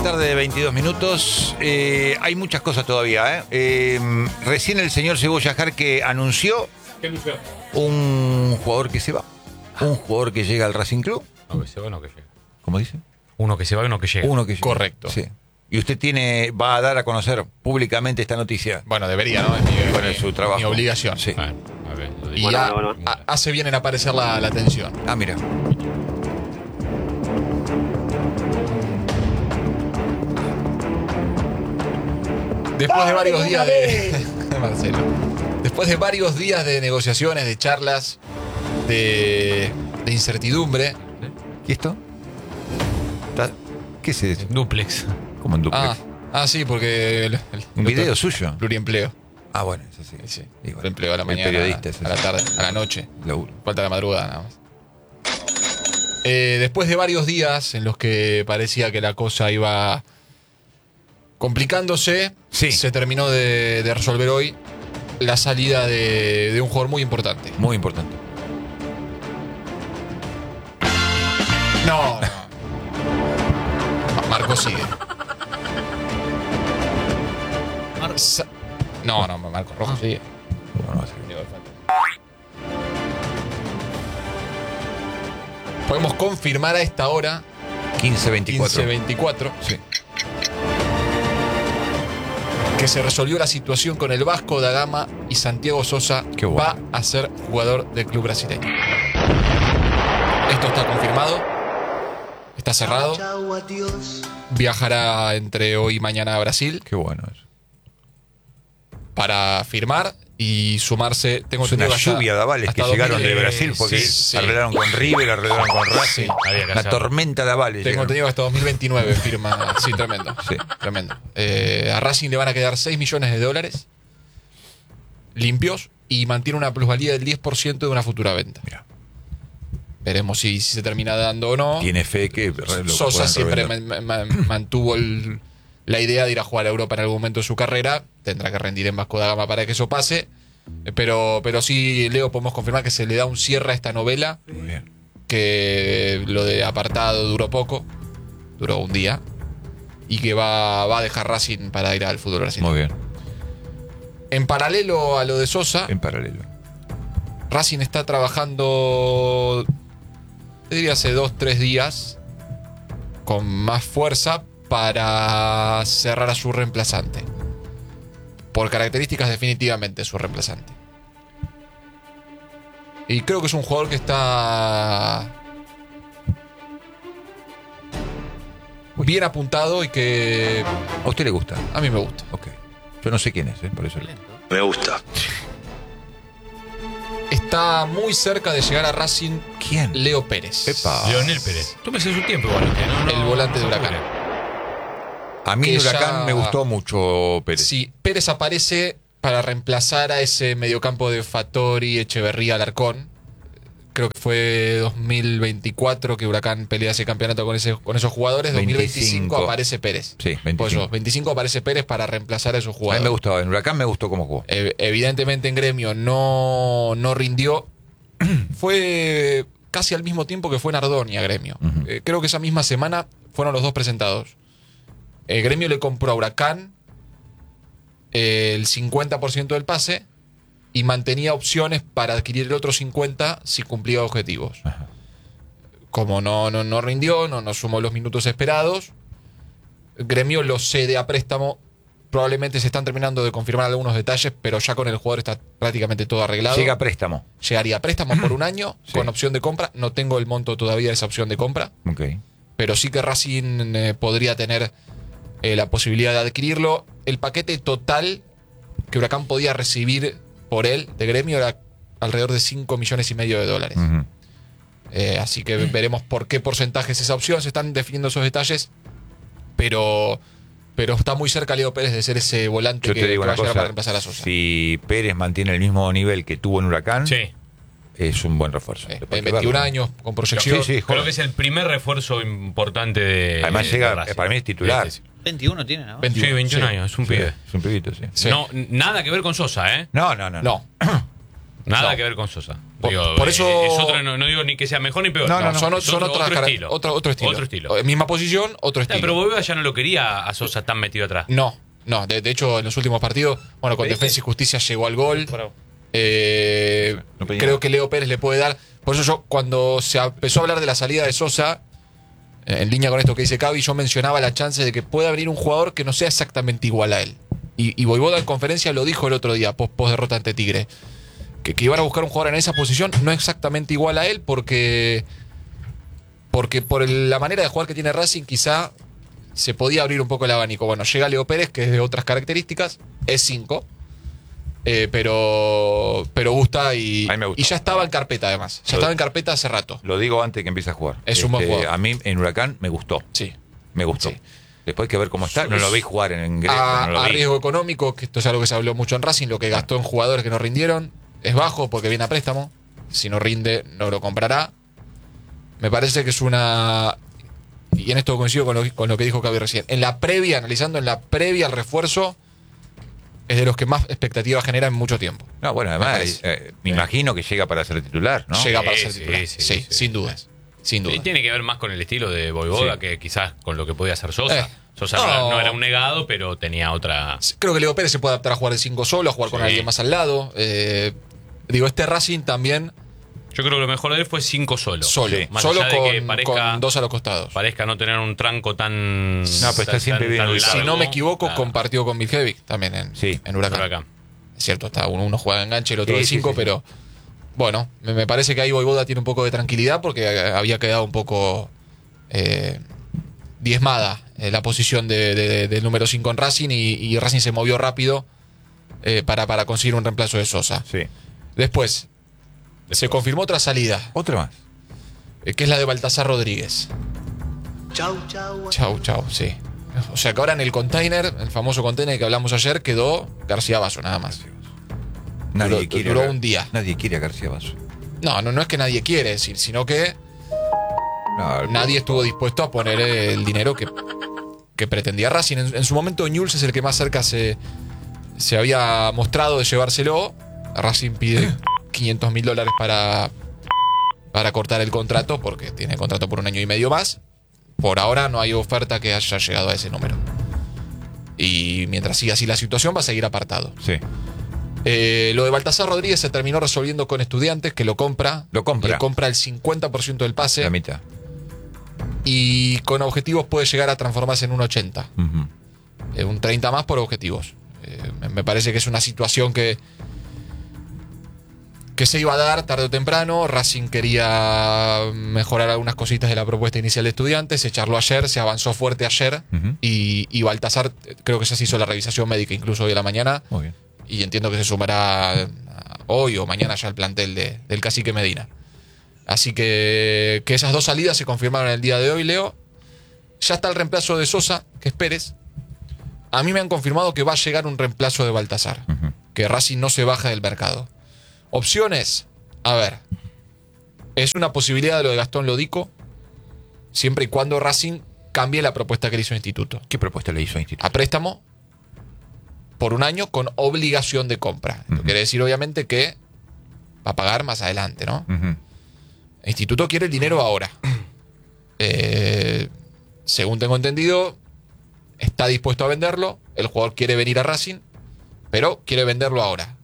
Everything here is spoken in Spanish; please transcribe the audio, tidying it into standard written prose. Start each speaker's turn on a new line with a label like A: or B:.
A: la tarde, 22 minutos. Hay muchas cosas todavía. Recién el señor Cebolla Jarque anunció un jugador que se va. Un jugador que llega al Racing Club.
B: No que se va, no que llega.
A: ¿Cómo dice?
B: Uno que se va, no que llega.
A: Uno que llega.
C: Correcto.
A: Sí. Y usted va a dar a conocer públicamente esta noticia.
C: Bueno, debería, ¿no? Es
A: Bueno, es su trabajo.
C: mi obligación.
A: Sí.
B: A ver, lo
C: Y
B: digo.
C: hace bien en aparecer la atención.
A: Ah, mira.
C: Después de varios días de... Marcelo. Después de varios días de negociaciones, de charlas, de incertidumbre.
A: ¿Y esto? ¿Qué es eso?
B: Duplex.
A: ¿Cómo en duplex?
C: Sí, porque...
A: ¿Un video suyo?
C: Pluriempleo.
A: Ah, bueno, eso sí.
C: Sí.
A: Y bueno,
C: Empleo a la
A: el
C: mañana,
A: periodista es
C: a la
A: eso.
C: tarde, a la noche.
A: Laburo.
C: Falta la madrugada nada más. Después de varios días en los que parecía que la cosa iba complicándose,
A: Sí.
C: se terminó de resolver hoy la salida de un jugador muy importante.
A: Muy importante.
C: No. Marco sigue. No, Marco Rojo sigue.
A: No, sí.
C: Podemos confirmar a esta hora,
A: 15-24.
C: 15:24,
A: Sí.
C: que se resolvió la situación con el Vasco da Gama y Santiago Sosa
A: Qué bueno.
C: va a ser jugador del club brasileño. Esto está confirmado, está cerrado, viajará entre hoy y mañana a Brasil
A: Qué bueno eso.
C: para firmar y sumarse. Tengo
A: Es una
C: entendido hasta-
A: lluvia de avales que
C: hasta
A: llegaron
C: 2000,
A: de Brasil porque
C: sí.
A: arreglaron con River, arreglaron con Racing.
C: Sí,
B: había que
A: Una
B: hacerlo.
A: tormenta de avales.
C: Tengo
A: llegaron.
C: entendido que hasta 2029 firma. Sí, tremendo.
A: Sí.
C: Tremendo. A Racing le van a quedar $6 millones limpios y mantiene una plusvalía del 10% de una futura venta.
A: Mira,
C: Veremos si se termina dando o no.
A: tiene fe que lo
C: Sosa
A: puedan
C: siempre
A: revender.
C: mantuvo la idea de ir a jugar a Europa en algún momento de su carrera. Tendrá que rendir en Vasco da Gama para que eso pase. Pero sí, Leo, podemos confirmar que se le da un cierre a esta novela.
A: Muy bien.
C: Que lo de apartado duró poco. Duró un día. Y que va a dejar Racing para ir al fútbol brasileño.
A: Muy bien.
C: En paralelo a lo de Sosa,
A: En paralelo.
C: Racing está trabajando, te diría hace 2-3 días, con más fuerza para cerrar a su reemplazante. Por características, definitivamente su reemplazante. Y creo que es un jugador que está bien apuntado y que
A: ¿A usted le gusta?
C: a mí me gusta.
A: Ok. Yo no sé quién es, por eso.
D: Me gusta.
C: Está muy cerca de llegar a Racing
A: ¿Quién?
C: Leo Pérez.
A: Epa.
B: Leonel Pérez. Tómese su tiempo, igual.
C: El volante de Huracán.
A: A mí
C: que
A: en Huracán
C: ya-
A: me gustó mucho Pérez.
C: Sí, Pérez aparece para reemplazar a ese mediocampo de Fattori, Echeverría, Alarcón. Creo que fue 2024 que Huracán pelea ese campeonato con esos jugadores. 2025 aparece Pérez.
A: Sí, 25.
C: Pues eso, 25 aparece Pérez para reemplazar a esos
A: A mí
C: jugadores.
A: me gustó. En Huracán me gustó cómo jugó.
C: Evidentemente en Gremio no rindió. Fue casi al mismo tiempo que fue Nardoni a Gremio.
A: Ujú.
C: Creo que esa misma semana fueron los dos presentados. Gremio le compró a Huracán el 50% del pase y mantenía opciones para adquirir el otro 50% si cumplía objetivos.
A: Ajá.
C: Como no rindió, no sumó los minutos esperados, Gremio lo cede a préstamo. Probablemente se están terminando de confirmar algunos detalles, pero ya con el jugador está prácticamente todo arreglado.
A: Llega a préstamo.
C: Llegaría a préstamo por un año
A: Sí.
C: con opción de compra. No tengo el monto todavía de esa opción de compra,
A: Ok.
C: pero sí que Racing podría tener la posibilidad de adquirirlo. El paquete total que Huracán podía recibir por él de Gremio era alrededor de $5,5 millones.
A: Ujú.
C: Así que veremos por qué porcentaje es esa opción. Se están definiendo esos detalles, pero está muy cerca Leo Pérez de ser ese volante
A: Yo
C: que
A: te digo
C: va
A: una
C: a llegar
A: cosa.
C: para reemplazar a Sosa.
A: Si Pérez mantiene el mismo nivel que tuvo en Huracán,
B: Sí.
A: es un buen refuerzo. Después hay que
C: 21
A: verlo.
C: años, con proyección.
A: Sí, sí,
B: Creo
A: joven.
B: que es el primer refuerzo importante de.
A: Además
B: de
A: llega,
B: Racing.
A: para mí es titular.
B: Sí,
E: 21 tiene, ¿no?
C: 21,
B: Sí, 21
C: sí.
B: años, es un
A: Sí,
B: pibe.
A: es un pibito, sí.
C: Sí.
B: No, nada que ver con Sosa, ¿eh?
A: No.
C: No.
B: Nada
C: No.
B: que ver con Sosa.
C: Por eso-
B: Es otro, no digo ni que sea mejor ni peor.
C: Son
B: Es
C: otro
B: estilo.
C: Otro estilo.
B: Otro estilo.
C: Misma posición, otro estilo.
B: Pero Bobeva ya no lo quería a Sosa tan metido atrás.
C: No. De hecho, en los últimos partidos, con
B: ¿Viste?
C: Defensa y Justicia llegó al gol.
B: Bravo.
A: No pedí
C: Creo
A: nada.
C: que Leo Pérez le puede dar. Por eso yo, cuando se empezó a hablar de la salida de Sosa, en línea con esto que dice Cavi, yo mencionaba la chance de que pueda venir un jugador que no sea exactamente igual a él. Y Voivoda en conferencia lo dijo el otro día, post derrota ante Tigre. Que iban a buscar un jugador en esa posición no exactamente igual a él, porque por la manera de jugar que tiene Racing, quizá se podía abrir un poco el abanico. Bueno, llega Leo Pérez, que es de otras características, es 5. Pero gusta y
A: A mí me gusta.
C: y ya estaba en carpeta además. Ya estaba en carpeta hace rato.
A: Lo digo antes de que empiece a jugar.
C: Es un buen jugador.
A: A mí en Huracán me gustó.
C: Sí.
A: Me gustó.
C: Sí.
A: Después hay que ver cómo está. No lo vi jugar en Grecia. no lo
C: A
A: vi.
C: riesgo económico, que esto es algo que se habló mucho en Racing, lo que gastó en jugadores que no rindieron es bajo porque viene a préstamo. Si no rinde, no lo comprará. Me parece que es una... Y en esto coincido con lo que dijo Cavi recién. Analizando en la previa al refuerzo, es de los que más expectativas genera en mucho tiempo.
A: No, bueno,
C: Me
A: además,
C: parece.
A: me imagino que llega para ser titular, ¿no?
C: Llega
B: Sí,
C: para ser
B: sí,
C: titular.
B: sí,
C: Sí,
B: sí.
C: sin dudas. Sin duda.
B: Y tiene que ver más con el estilo de Voivoda
A: Sí.
B: que quizás con lo que podía hacer Sosa. Sosa
C: no.
B: no era un negado, pero tenía otra.
C: Creo que Leo Pérez se puede adaptar a jugar de 5 solo, a jugar con
B: Sí.
C: alguien más al lado. Este Racing también
B: Yo creo que lo mejor de él fue 5 solo.
C: solo.
B: Sí. Más
C: Solo
B: allá de que
C: con 2 a los costados.
B: parezca no tener un tranco tan.
A: No, pero está siempre bien ubicado.
C: Si no me equivoco,
B: claro.
C: compartió con Miljevic también en Huracán.
B: Huracán.
C: Es cierto, está uno juega de enganche, el otro
A: Sí,
C: de
A: sí,
C: 5,
A: sí,
C: pero bueno, me parece que ahí Voivoda tiene un poco de tranquilidad porque había quedado un poco diezmada la posición del número 5 en Racing y Racing se movió rápido para conseguir un reemplazo de Sosa.
A: Sí.
C: Después, se confirmó otra salida,
A: Otra más.
C: que es la de Baltasar Rodríguez.
D: Chau, chau.
C: Chau, sí. O sea que ahora en el container, el famoso container que hablamos ayer, quedó García Basso, nada más.
A: Nadie quiere.
C: duró un día.
A: Nadie quiere a García Basso.
C: No es que nadie quiere, sino que
A: No,
C: nadie estuvo dispuesto a poner el dinero que pretendía Racing. En su momento Newell's es el que más cerca se había mostrado de llevárselo. Racing pide $500.000 para cortar el contrato, porque tiene contrato por 1 año y medio más. Por ahora no hay oferta que haya llegado a ese número. Y mientras siga así la situación, va a seguir apartado.
A: Sí.
C: Lo de Baltasar Rodríguez se terminó resolviendo con Estudiantes, que lo compra.
A: Lo compra.
C: Le compra el 50% del pase.
A: La mitad.
C: Y con objetivos puede llegar a transformarse en un 80.
A: Ujú.
C: Un 30 más por objetivos. Me parece que es una situación que se iba a dar tarde o temprano. Racing quería mejorar algunas cositas de la propuesta inicial de Estudiantes, echarlo ayer, se avanzó fuerte ayer.
A: Ujú.
C: Y Baltasar, creo que ya se hizo la revisación médica incluso hoy a la mañana.
A: Muy bien.
C: Y entiendo que se sumará hoy o mañana ya al plantel del Cacique Medina. Así que esas 2 salidas se confirmaron el día de hoy, Leo. Ya está el reemplazo de Sosa, que es Pérez. A mí me han confirmado que va a llegar un reemplazo de Baltasar,
A: Ujú.
C: que Racing no se baja del mercado. Opciones, a ver, es una posibilidad de lo de Gastón Lodico, siempre y cuando Racing cambie la propuesta que le hizo Instituto.
A: ¿Qué propuesta le hizo a Instituto?
C: A préstamo por 1 año con obligación de compra. Esto quiere decir, obviamente, que va a pagar más adelante, ¿no?
A: Ujú.
C: El Instituto quiere el dinero ahora. Según tengo entendido, está dispuesto a venderlo. El jugador quiere venir a Racing, pero quiere venderlo ahora.